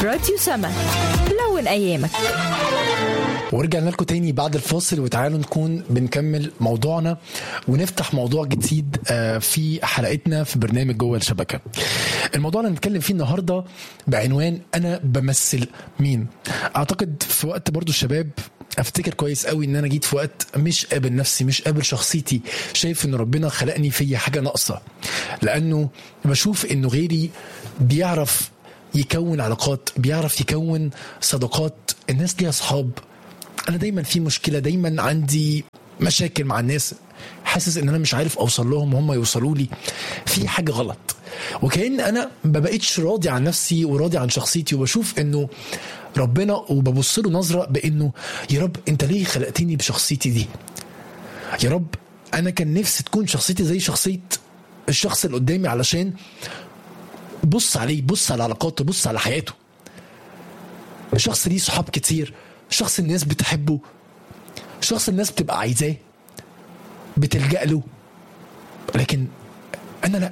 راديو سما، لون أيامك. ورجعنا لكم تاني بعد الفاصل، وتعالوا نكون بنكمل موضوعنا ونفتح موضوع جديد في حلقتنا في برنامج جوه الشبكة. الموضوع اللي نتكلم فيه النهاردة بعنوان أنا بمثل مين. أعتقد في وقت برضو الشباب افتكر كويس قوي ان انا جيت في وقت مش قابل نفسي، مش قابل شخصيتي، شايف ان ربنا خلقني فيا حاجة ناقصة، لانه بشوف انه غيري بيعرف يكون علاقات، بيعرف يكون صداقات، الناس ليها اصحاب، انا دايما في مشكلة، دايما عندي مشاكل مع الناس، حاسس ان انا مش عارف اوصل لهم وهم يوصلوا لي، في حاجة غلط. وكأن انا ما بقيتش راضي عن نفسي وراضي عن شخصيتي، وبشوف انه ربنا وببص له نظرة بانه يا رب انت ليه خلقتني بشخصيتي دي؟ يا رب انا كان نفسي تكون شخصيتي زي شخصية الشخص اللي قدامي، علشان بص عليه، بص على علاقاته، بص على حياته. شخص ليه صحاب كتير، شخص الناس بتحبه، شخص الناس بتبقى عايزاه، بتلجأ له، لكن انا لا،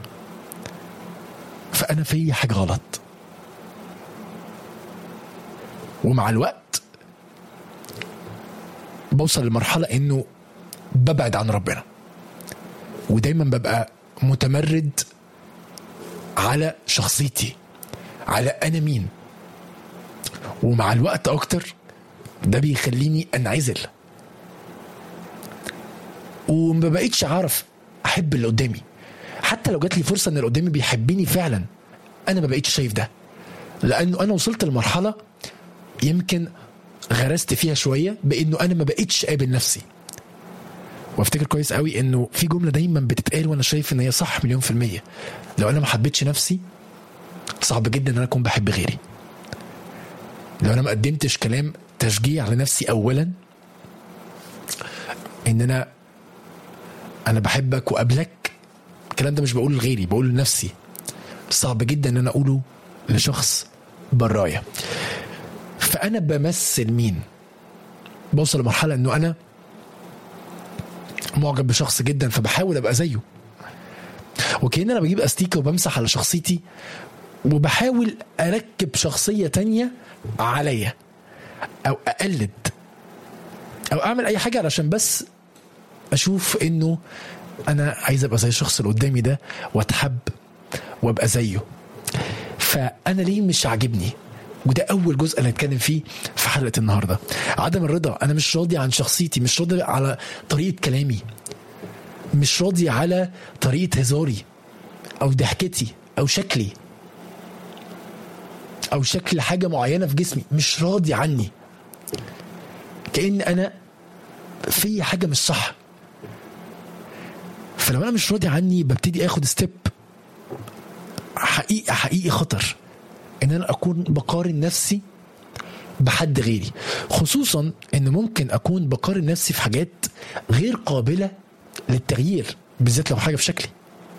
فانا في حاجة غلط. ومع الوقت بوصل لمرحلة انه ببعد عن ربنا، ودايما ببقى متمرد على شخصيتي، على انا مين. ومع الوقت اكتر ده بيخليني انعزل، وما بقيتش عارف احب اللي قدامي. حتى لو جات لي فرصة ان اللي قدامي بيحبني فعلا، انا ما بقيتش شايف ده، لانه انا وصلت لمرحلة يمكن غرست فيها شوية بانه انا ما بقيتش قابل نفسي. وافتكر كويس قوي انه في جملة دايما بتتقال وانا شايف ان هي صح 100%، لو انا ما حبيتش نفسي صعب جدا ان انا اكون بحب غيري. لو انا ما قدمتش كلام تشجيع لنفسي اولا، ان انا بحبك وقبلك، الكلام ده مش بقوله لغيري، بقوله لنفسي، صعب جدا ان انا اقوله لشخص برايا. فانا بمثل مين؟ بوصل لمرحلة انه انا معجب بشخص جدا فبحاول ابقى زيه، وكأن انا بجيب استيكة وبمسح على شخصيتي وبحاول اركب شخصية تانية عليا، او اقلد، او اعمل اي حاجة علشان بس اشوف انه انا عايز ابقى زي الشخص اللي قدامي ده واتحب وابقى زيه. فانا ليه مش عاجبني؟ وده اول جزء اللي هنتكلم فيه في حلقة النهاردة. عدم الرضا. انا مش راضي عن شخصيتي، مش راضي على طريقة كلامي، مش راضي على طريقة هزاري او ضحكتي او شكلي او شكل حاجة معينة في جسمي، مش راضي عني، كأن انا في حاجة مش صح. فلو انا مش راضي عني ببتدي اخد ستيب حقيقي خطر، ان انا اكون بقارن نفسي بحد غيري، خصوصا ان ممكن اكون بقارن نفسي في حاجات غير قابلة للتغيير، بالذات لو حاجة في شكلي.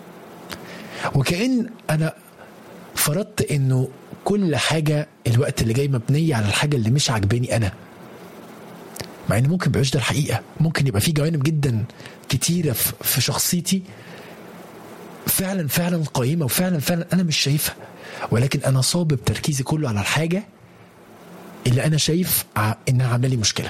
وكأن انا فرضت انه كل حاجة الوقت اللي جاي مبنية على الحاجة اللي مش عجباني انا، مع ان ممكن بيبقاش ده الحقيقة. ممكن يبقى في جوانب جدا كتيرة في شخصيتي فعلا قيمة، وفعلا انا مش شايفها، ولكن انا صابب تركيزي كله على الحاجة اللي انا شايف انها عامله لي مشكلة،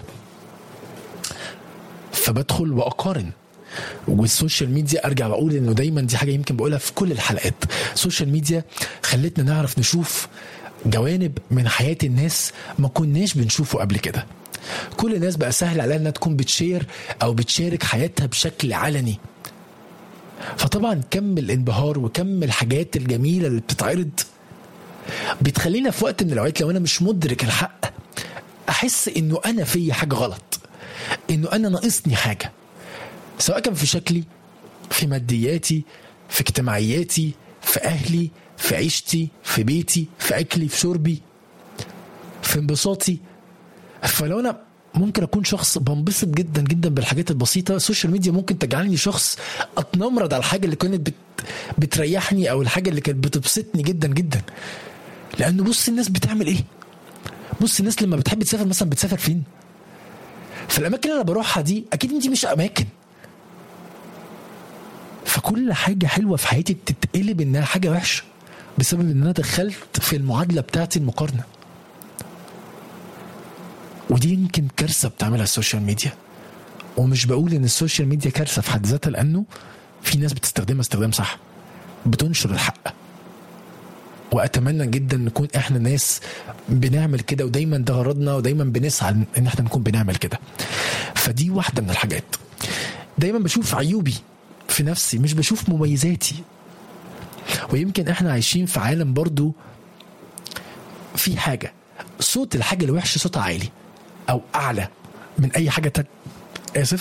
فبدخل واقارن. والسوشيال ميديا ارجع بقول انه دايما دي حاجة يمكن بقولها في كل الحلقات، السوشيال ميديا خلتنا نعرف نشوف جوانب من حياة الناس ما كناش بنشوفه قبل كده. كل الناس بقى سهل عليها انها تكون بتشير او بتشارك حياتها بشكل علني، فطبعا كم الانبهار وكم الحاجات الجميلة اللي بتتعرض بتخلينا في وقت من الاوقات لو انا مش مدرك الحق احس انه انا في حاجة غلط، انه انا ناقصني حاجة، سواء كان في شكلي، في مادياتي، في اجتماعياتي، في اهلي، في عيشتي، في بيتي، في اكلي، في شربي، في انبساطي. فلو انا ممكن اكون شخص بنبسط جدا جدا بالحاجات البسيطة، السوشيال ميديا ممكن تجعلني شخص اتنمرد على الحاجة اللي كانت بتريحني او الحاجة اللي كانت بتبسطني جدا جدا. لانه بص الناس بتعمل ايه، بص الناس لما بتحب تسافر مثلا بتسافر فين. فالاماكن اللي انا بروحها دي اكيد دي مش اماكن، فكل حاجة حلوة في حياتي بتتقلب انها حاجة وحشة بسبب ان انا دخلت في المعادلة بتاعتي المقارنة. ودي يمكن كارثة بتعملها السوشيال ميديا. ومش بقول ان السوشيال ميديا كارثة في حد ذاتها، لانه في ناس بتستخدمها استخدام صح، بتنشر الحق. واتمنى جدا نكون احنا ناس بنعمل كده، ودايما ده غرضنا، ودايما بنسعى ان احنا نكون بنعمل كده. فدي واحدة من الحاجات. دايما بشوف عيوبي في نفسي، مش بشوف مميزاتي. ويمكن احنا عايشين في عالم برضو في حاجة، صوت الحاجة الوحشة صوتها عالي او اعلى من اي حاجة آسف